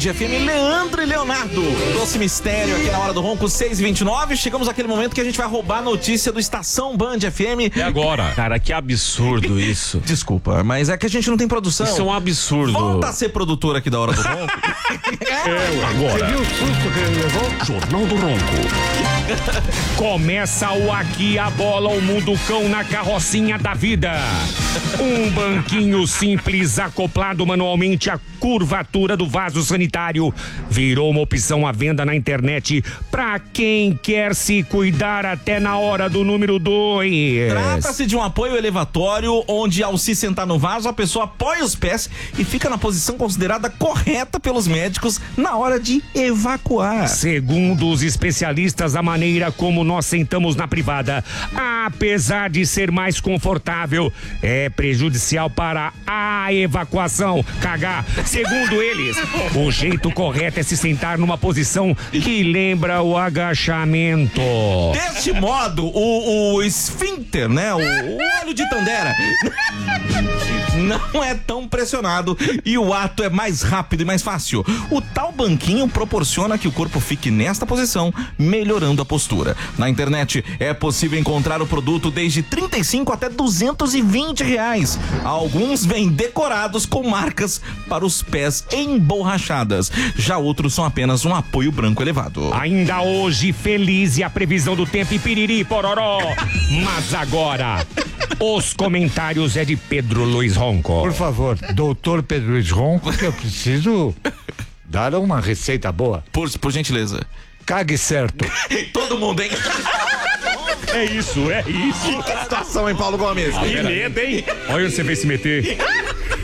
FM, Leandro e Leonardo. Doce mistério aqui na Hora do Ronco, 6h29. Chegamos àquele momento que a gente vai roubar a notícia do Estação Band FM. E agora? Cara, que absurdo isso. Desculpa, mas é que a gente não tem produção. Isso é um absurdo. Volta a ser produtor aqui da Hora do Ronco. Agora. Você viu o susto que ele levou? Jornal do Ronco. Começa o Aqui a Bola, o Mundo Cão na carrocinha da vida. Um banquinho simples acoplado manualmente à curvatura do vaso sanitário virou uma opção à venda na internet para quem quer se cuidar até na hora do número 2. Trata-se de um apoio elevatório onde, ao se sentar no vaso, a pessoa apoia os pés e fica na posição considerada correta pelos médicos na hora de evacuar. Segundo os especialistas, a maneira como nós sentamos na privada, apesar de ser mais confortável, é prejudicial para a evacuação. Cagar. Segundo eles, o jeito correto é se sentar numa posição que lembra o agachamento. Deste modo, o esfíncter, né? O olho de Tandera não é tão pressionado e o ato é mais rápido e mais fácil. O tal banquinho proporciona que o corpo fique nesta posição, melhorando a postura. Na internet é possível encontrar o produto desde R$35 até R$220. Alguns vêm decorados com marcas para os pés emborrachadas. Já outros são apenas um apoio branco elevado. Ainda hoje, feliz e a previsão do tempo e piriri pororó. Mas agora, os comentários é de Pedro Luiz Ronco. Por favor, doutor Pedro Luiz Ronco, que eu preciso dar uma receita boa. Por gentileza. Cague certo. Todo mundo, hein? É isso, é isso. Que situação, hein, Paulo Gomes? Que medo, hein? Olha onde você veio se meter.